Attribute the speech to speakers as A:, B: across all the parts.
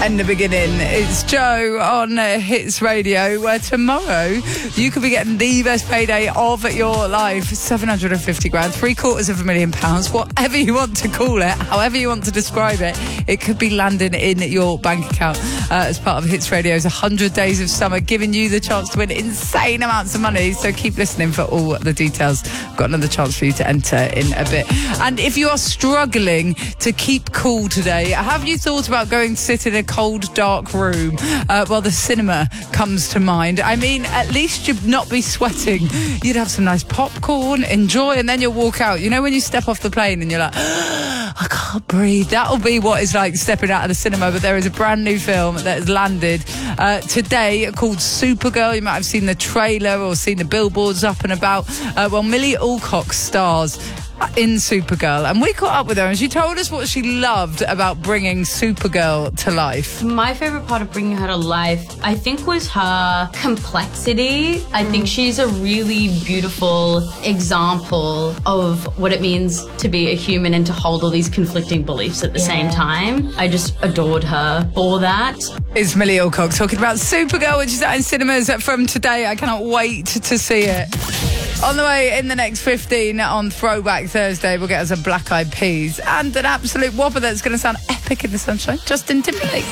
A: and the beginning. It's Joe on Hits Radio, where tomorrow you could be getting the best payday of your life. 750 grand, £750,000, whatever you want to call it, however you want to describe it. It could be landing in your bank account as part of Hits Radio's 100 Days of Summer, giving you the chance to win insane amounts of money. So keep listening for all the details. I've got another chance for you to enter in a bit. And if you are struggling to keep cool today, have you thought about going to sit in a cold, dark room while the cinema comes to mind? I mean, at least you'd not be sweating. You'd have some nice popcorn, enjoy, and then you'll walk out. You know when you step off the plane and you're like, I can't breathe. That'll be what it's like stepping out of the cinema. But there is a brand new film that has landed today called Supergirl. You might have seen the trailer or seen the billboards up and about. Well, Millie Alcock stars in Supergirl, and we caught up with her and she told us what she loved about bringing Supergirl to life.
B: My favourite part of bringing her to life, I think, was her complexity. I think she's a really beautiful example of what it means to be a human and to hold all these conflicting beliefs at the same time. I just adored her for that.
A: It's Millie Alcock talking about Supergirl, which is out in cinemas from today. I cannot wait to see it. On the way in the next 15 on Throwback Thursday, we'll get us a Black Eyed Peas and an absolute whopper that's going to sound epic in the sunshine. Justin Timberlake.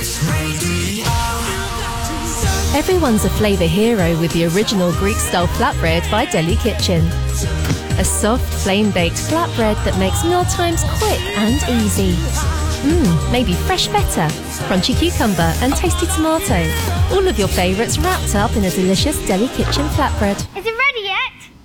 C: Everyone's a flavour hero with the original Greek-style flatbread by Deli Kitchen. A soft, flame-baked flatbread that makes mealtimes quick and easy. Maybe fresh feta, crunchy cucumber and tasty tomato. All of your favourites wrapped up in a delicious Deli Kitchen flatbread.
D: Is it ready yet?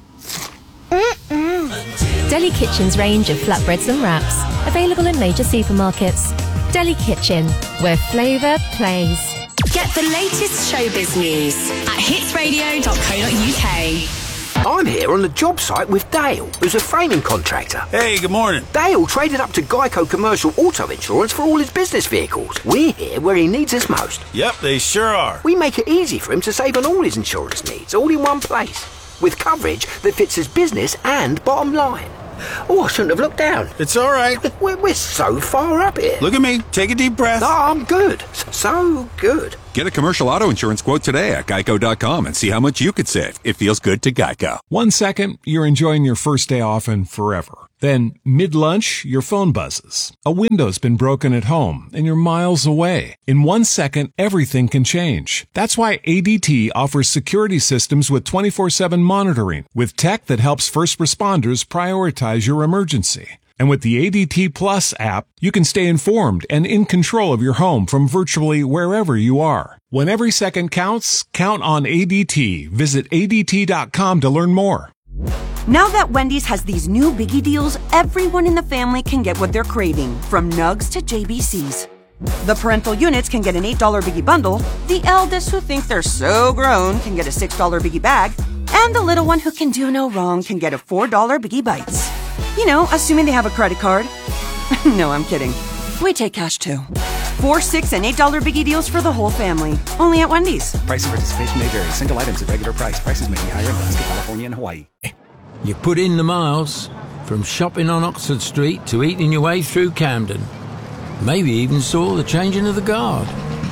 C: Deli Kitchen's range of flatbreads and wraps, available in major supermarkets. Deli Kitchen, where flavour plays.
E: Get the latest showbiz news at hitsradio.co.uk.
F: I'm here on the job site with Dale, who's a framing contractor.
G: Hey, good morning.
F: Dale traded up to Geico Commercial Auto Insurance for all his business vehicles. We're here where he needs us most.
G: Yep, they sure are.
F: We make it easy for him to save on all his insurance needs, all in one place, with coverage that fits his business and bottom line. Oh, I shouldn't have looked down.
G: It's all right.
F: We're so far up here.
G: Look at me. Take a deep breath.
F: No, I'm good. So good.
H: Get a commercial auto insurance quote today at geico.com and see how much you could save. It feels good to Geico.
I: 1 second, you're enjoying your first day off and forever. Then, mid-lunch, your phone buzzes. A window's been broken at home, and you're miles away. In 1 second, everything can change. That's why ADT offers security systems with 24/7 monitoring, with tech that helps first responders prioritize your emergency. And with the ADT Plus app, you can stay informed and in control of your home from virtually wherever you are. When every second counts, count on ADT. Visit ADT.com to learn more.
J: Now that Wendy's has these new biggie deals, everyone in the family can get what they're craving, from nugs to JBCs. The parental units can get an $8 biggie bundle, the eldest who think they're so grown can get a $6 biggie bag, and the little one who can do no wrong can get a $4 biggie bites. You know, assuming they have a credit card. No, I'm kidding. We take cash too. 4, $6, and $8 biggie deals for the whole family. Only at Wendy's.
K: Price and participation may vary. Single items at regular price. Prices may be higher in Alaska, California, and Hawaii.
L: You put in the miles, from shopping on Oxford Street to eating your way through Camden. Maybe even saw the changing of the guard.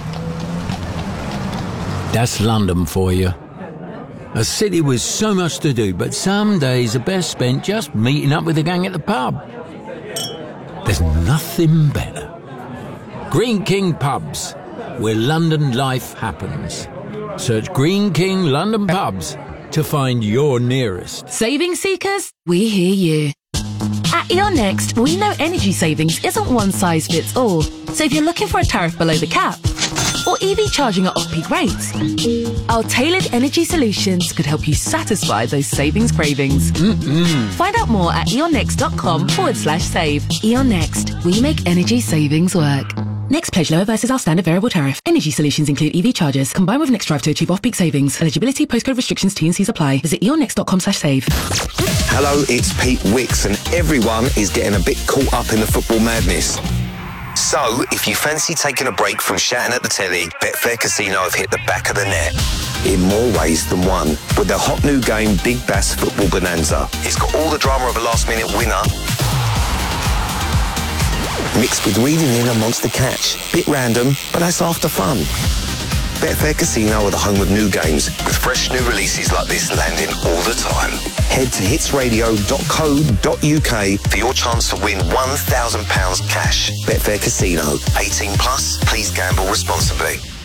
L: That's London for you. A city with so much to do, but some days are best spent just meeting up with the gang at the pub. There's nothing better. Green King Pubs, where London life happens. Search Green King London Pubs to find your nearest.
E: Saving seekers, we hear you. At E.ON Next, we know energy savings isn't one size fits all. So if you're looking for a tariff below the cap, or EV charging at off-peak rates, our tailored energy solutions could help you satisfy those savings cravings. Find out more at eonnext.com/save. E.ON Next, we make energy savings work. Next pledge lower versus our standard variable tariff. Energy solutions include EV chargers, combined with Next Drive to achieve off-peak savings. Eligibility, postcode restrictions, T&Cs apply. Visit eonnext.com/save.
M: Hello, it's Pete Wicks, and everyone is getting a bit caught up in the football madness. So, if you fancy taking a break from shouting at the telly, Betfair Casino have hit the back of the net. In more ways than one. With their hot new game, Big Bass Football Bonanza. It's got all the drama of a last-minute winner, mixed with reading in a monster catch. Bit random, but that's half the fun. Betfair Casino are the home of new games, with fresh new releases like this landing all the time. Head to hitsradio.co.uk for your chance to win £1,000 cash. Betfair Casino. 18 plus. Please gamble responsibly.